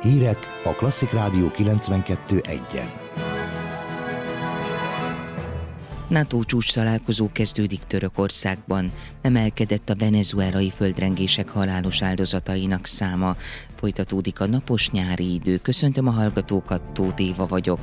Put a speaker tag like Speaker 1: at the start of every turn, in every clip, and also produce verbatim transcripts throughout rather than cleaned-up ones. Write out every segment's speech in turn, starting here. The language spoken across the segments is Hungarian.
Speaker 1: Hírek a Klasszik Rádió kilencvenkettő egyen.
Speaker 2: NATO csúcs találkozó kezdődik Törökországban. Emelkedett a venezuelai földrengések halálos áldozatainak száma. Folytatódik a napos nyári idő. Köszöntöm a hallgatókat, Tóth Éva vagyok.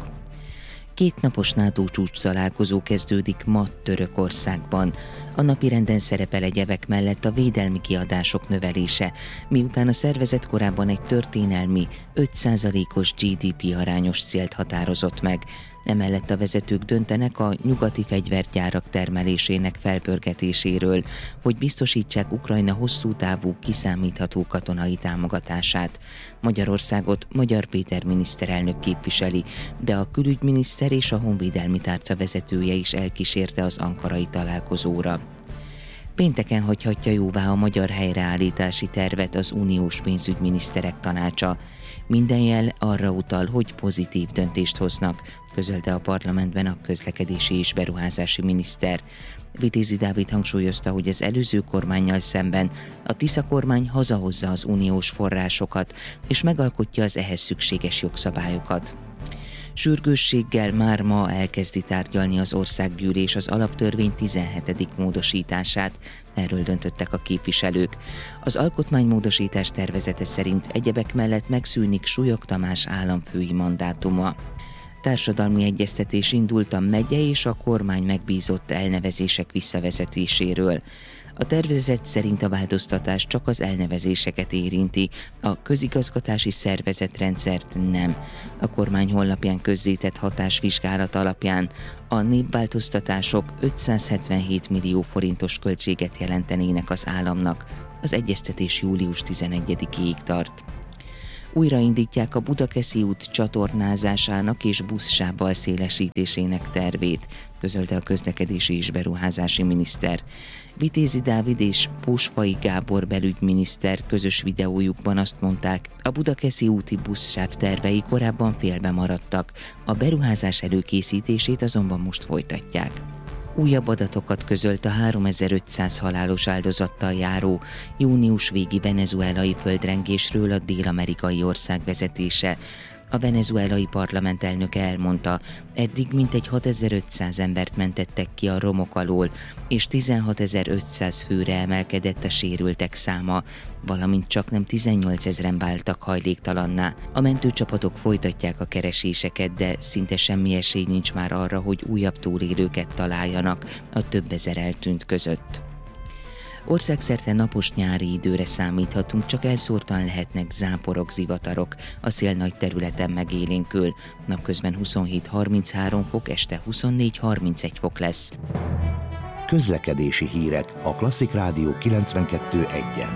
Speaker 2: Két napos NATO csúcs találkozó kezdődik ma Törökországban. A napirenden szerepel egyebek mellett a védelmi kiadások növelése, miután a szervezet korábban egy történelmi öt százalékos gé dé pé arányos célt határozott meg. Emellett a vezetők döntenek a nyugati fegyvergyárak termelésének felpörgetéséről, hogy biztosítsák Ukrajna hosszú távú, kiszámítható katonai támogatását. Magyarországot Magyar Péter miniszterelnök képviseli, de a külügyminiszter és a honvédelmi tárca vezetője is elkísérte az ankarai találkozóra. Pénteken hagyhatja jóvá a magyar helyreállítási tervet az uniós pénzügyminiszterek tanácsa. Minden jel arra utal, hogy pozitív döntést hoznak, közölte a parlamentben a közlekedési és beruházási miniszter. Vitézi Dávid hangsúlyozta, hogy az előző kormánnyal szemben a Tisza kormány hazahozza az uniós forrásokat, és megalkotja az ehhez szükséges jogszabályokat. Sürgősséggel már ma elkezdi tárgyalni az országgyűlés az alaptörvény tizenhetedik módosítását, erről döntöttek a képviselők. Az alkotmánymódosítás tervezete szerint egyebek mellett megszűnik Súlyog Tamás államfői mandátuma. Társadalmi egyeztetés indult a megye és a kormány megbízott elnevezések visszavezetéséről. A tervezet szerint a változtatás csak az elnevezéseket érinti, a közigazgatási szervezetrendszert nem. A kormány honlapján közzétett hatásvizsgálat alapján a népváltoztatások ötszázhetvenhét millió forintos költséget jelentenének az államnak. Az egyeztetés július tizenegyedikéig tart. Újraindítják a Budakeszi út csatornázásának és buszsávval szélesítésének tervét, közölte a közlekedési és beruházási miniszter. Vitézi Dávid és Pósfai Gábor belügyminiszter közös videójukban azt mondták, a Budakeszi úti buszsáv tervei korábban félbe maradtak, a beruházás előkészítését azonban most folytatják. Újabb adatokat közölt a háromezer-ötszáz halálos áldozattal járó június végi venezuelai földrengésről a dél-amerikai ország vezetése. A venezuelai parlament elnöke elmondta, eddig mintegy hatezer-ötszáz embert mentettek ki a romok alól, és tizenhatezer-ötszáz főre emelkedett a sérültek száma, valamint csaknem tizennyolcezren váltak hajléktalanná. A mentőcsapatok folytatják a kereséseket, de szinte semmi esély nincs már arra, hogy újabb túlélőket találjanak a több ezer eltűnt között. Országszerte napos nyári időre számíthatunk, csak elszórtan lehetnek záporok, zivatarok, a szél nagy területen megélénkül. Napközben huszonhét-harminchárom fok, este huszonnégy-harmincegy fok lesz.
Speaker 1: Közlekedési hírek a Klasszik Rádió kilencvenkettő egyen.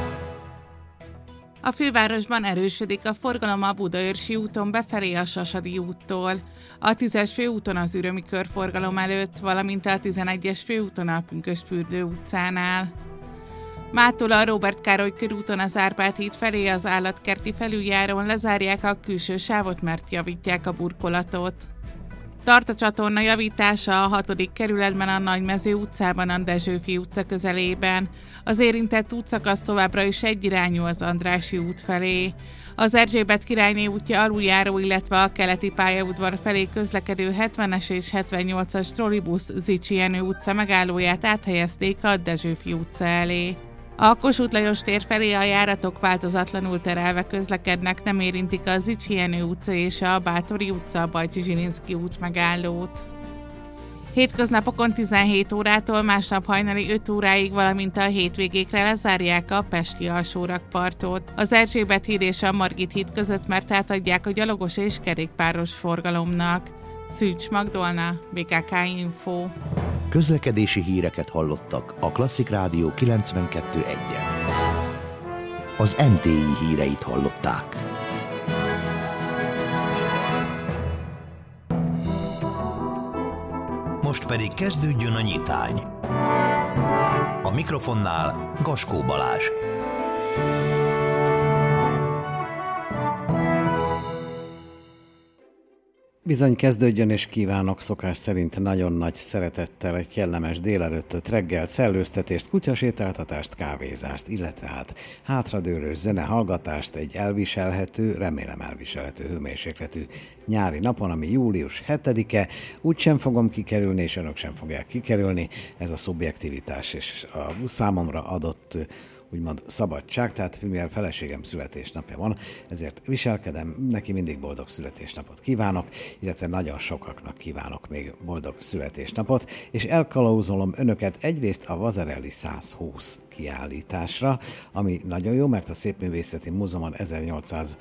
Speaker 3: A fővárosban erősödik a forgalom a Budaörsi úton befelé a Sasadi úttól, a tízes főúton az Ürömi körforgalom előtt, valamint a tizenegyes főúton a Pünkösdfürdő utcánál. Mától a Róbert Károly körúton az Árpád híd felé az állatkerti felüljáron lezárják a külső sávot, mert javítják a burkolatot. Tart a csatorna javítása a hatodik kerületben a Nagymező utcában, a Dezsőfi utca közelében. Az érintett útszakasz továbbra is egyirányú az Andrássy út felé. Az Erzsébet királyné útja aluljáró, illetve a keleti pályaudvar felé közlekedő hetvenes és hetvennyolcas trollibusz Zichy Jenő utca megállóját áthelyezték a Dezsőfi utca elé. A Kossuth Lajos tér felé a járatok változatlanul terelve közlekednek, nem érintik a Zichy Jenő utca és a Bátori utca, a Bajcsi Zsilinszky út megállót. Hétköznapokon tizenhét órától másnap hajnali öt óráig, valamint a hétvégékre lezárják a pesti alsórakpartot. Az Erzsébet híd és a Margit híd között, mert átadják a gyalogos és kerékpáros forgalomnak. Szűcs Magdolna, bé ká ká Info.
Speaker 1: Közlekedési híreket hallottak a Klasszik Rádió kilencvenkettő egyen. Az em té i híreit hallották.
Speaker 4: Most pedig kezdődjön a nyitány. A mikrofonnál Gaskó Balázs.
Speaker 5: Bizony kezdődjön, és kívánok szokás szerint nagyon nagy szeretettel egy kellemes délelőttöt, reggelt, szellőztetést, kutyasétáltatást, kávézást, illetve hát hátradőlős zenehallgatást egy elviselhető, remélem elviselhető hőmérsékletű nyári napon, ami július hetedike. Úgysem fogom kikerülni, és önök sem fogják kikerülni. Ez a szubjektivitás és a számomra adott úgymond szabadság, tehát mivel feleségem születésnapja van, ezért viselkedem, neki mindig boldog születésnapot kívánok, illetve nagyon sokaknak kívánok még boldog születésnapot, és elkalauzolom önöket egyrészt a Vasarely száz húsz kiállításra, ami nagyon jó, mert a Szépművészeti Múzeumon ezernyolcszáz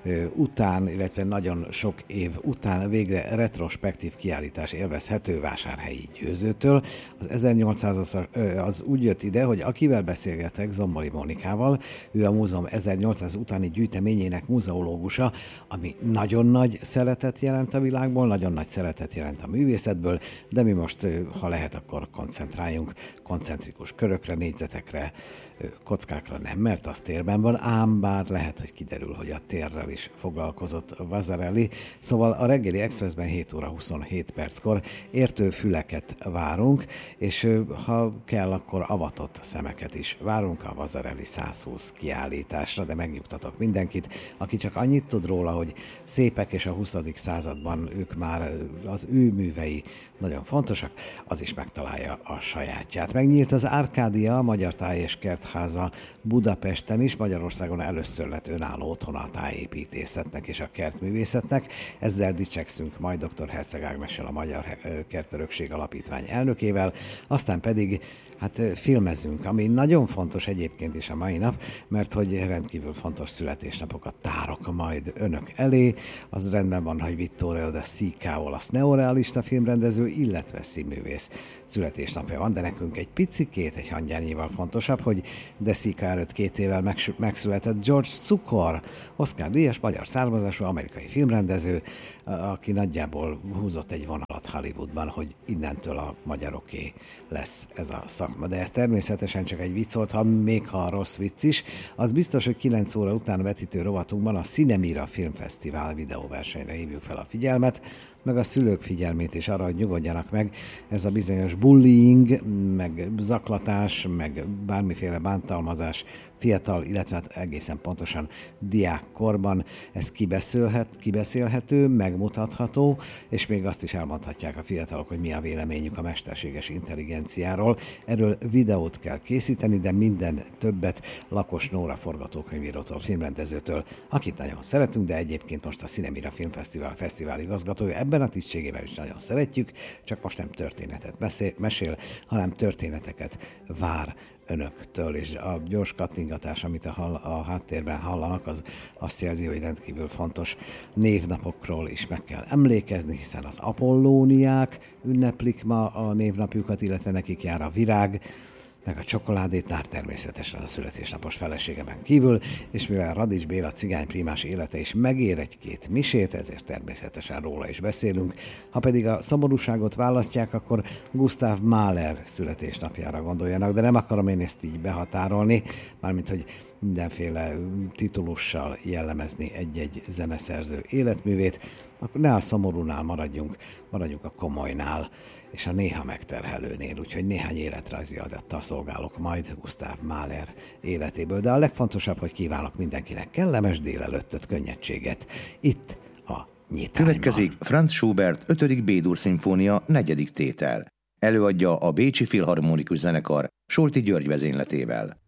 Speaker 5: után, illetve nagyon sok év után végre retrospektív kiállítás élvezhető Vásárhelyi Győzőtől. Az ezernyolcszáz az, az úgy jött ide, hogy akivel beszélgetek, Zombori Mónikával, ő a múzeum ezernyolcszáz utáni gyűjteményének muzeológusa, ami nagyon nagy szeletet jelent a világból, nagyon nagy szeletet jelent a művészetből, de mi most, ha lehet, akkor koncentráljunk koncentrikus körökre, négyzetekre, kockákra nem, mert az térben van, ám bár lehet, hogy kiderül, hogy a térrel is foglalkozott Vasarely. Szóval a reggeli Expressben hét óra huszonhét perckor értő füleket várunk, és ha kell, akkor avatott szemeket is várunk a Vasarely száz húsz kiállításra, de megnyugtatok mindenkit, aki csak annyit tud róla, hogy szépek, és a huszadik században ők már, az ő művei nagyon fontosak, az is megtalálja a sajátját. Megnyílt az Árkádia, a Magyar Táj- és Kertháza Budapesten is, Magyarországon először lett önálló otthona a tájépítészetnek és a kertművészetnek. Ezzel dicsekszünk majd dr. Herceg Ágnessel, a Magyar Kertörökség Alapítvány elnökével, aztán pedig hát filmezünk, ami nagyon fontos egyébként is a mai nap, mert hogy rendkívül fontos születésnapokat tárok majd önök elé. Az rendben van, hogy Vittorio De Sica olasz neorealista filmrendező, illetve színművész születésnapja van, de nekünk egy picikét, egy hangyányival fontosabb, hogy De Sica előtt két évvel megszületett George Cukor, Oscar-díjas, magyar származású amerikai filmrendező, aki nagyjából húzott egy vonalat Hollywoodban, hogy innentől a magyaroké lesz ez a szakma. De ez természetesen csak egy vicc volt, ha még ha rossz vicc is. Az biztos, hogy kilenc óra után vetítő rovatunkban a Cinemira Filmfesztivál videóversenyre hívjuk fel a figyelmet, meg a szülők figyelmét is arra, hogy nyugodjanak meg. Ez a bizonyos bullying, meg zaklatás, meg bármiféle bántalmazás fiatal, illetve hát egészen pontosan diákkorban, ez kibeszélhet, kibeszélhető, megmutatható, és még azt is elmondhatják a fiatalok, hogy mi a véleményük a mesterséges intelligenciáról. Erről videót kell készíteni, de minden többet Lakos Nóra forgatókönyvírótól, filmrendezőtől, akit nagyon szeretünk, de egyébként most a Cinemira Filmfesztivál fesztivál igazgatója, ebben a tisztségével is nagyon szeretjük, csak most nem történetet mesél, mesél hanem történeteket vár önöktől, és a gyors kattingatás, amit a, hall, a háttérben hallanak, az azt jelzi, hogy rendkívül fontos névnapokról is meg kell emlékezni, hiszen az apollóniák ünneplik ma a névnapjukat, illetve nekik jár a virág, meg a csokoládétnár, természetesen a születésnapos feleségemen kívül, és mivel Radics Béla cigányprímás élete is megér egy-két misét, ezért természetesen róla is beszélünk. Ha pedig a szomorúságot választják, akkor Gustav Mahler születésnapjára gondoljanak, de nem akarom én ezt így behatárolni, mármint, hogy mindenféle titulussal jellemezni egy-egy zeneszerző életművét, akkor ne a szomorúnál maradjunk, maradjunk a komolynál, és a néha megterhelőnél, úgyhogy néhány életrajzi adattal szolgálok majd Gustav Mahler életéből, de a legfontosabb, hogy kívánok mindenkinek kellemes délelőttöt, könnyedséget itt a Nyitányban.
Speaker 6: Következik Franz Schubert ötödik B-dur szimfónia negyedik tétel. Előadja a Bécsi Filharmonikus Zenekar Solti György vezényletével.